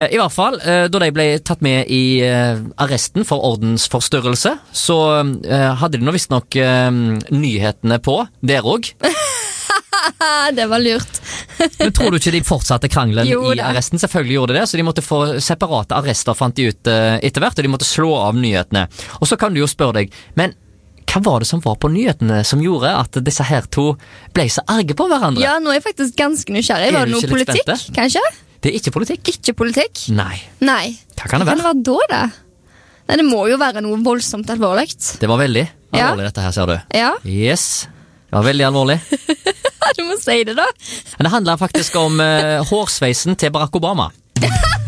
I hvert fall, da de ble tatt med i arresten for ordensforstyrrelse, så hadde de nå visst nok nyhetene på, der også. Det var lurt. Men tror du ikke de fortsatte krangelen Jo, i da. arresten? Selvfølgelig gjorde de det, så de måtte få separate arrester, fant de ut etter hvert, og de måtte slå av nyhetene. Og så kan du jo spørre deg, men hva var det som var på nyhetene som gjorde at disse her to ble så arge på hverandre? Ja, nå er jeg faktisk ganske nysgjerrig. Er Var du det noe ikke litt politikk, spente? kanskje? Det er ikke politikk. Ikke politikk? Nei. Nei. Hva kan det Hva være? kan det være da? Nei, det må jo være noe voldsomt alvorlig. Det var veldig Ja. alvorlig dette her, ser du. Ja, Yes, det var veldig alvorlig. du må si det da. Men det handler faktisk om hårsveisen til Barack Obama.